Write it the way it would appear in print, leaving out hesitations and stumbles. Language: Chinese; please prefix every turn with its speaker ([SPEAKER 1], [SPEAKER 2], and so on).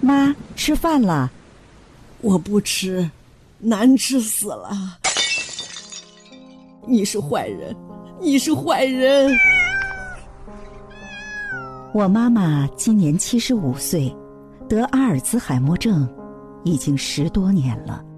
[SPEAKER 1] 妈，吃饭了。
[SPEAKER 2] 我不吃，难吃死了。你是坏人，你是坏人。
[SPEAKER 1] 我妈妈今年75岁，得阿尔兹海默症，已经10多年了。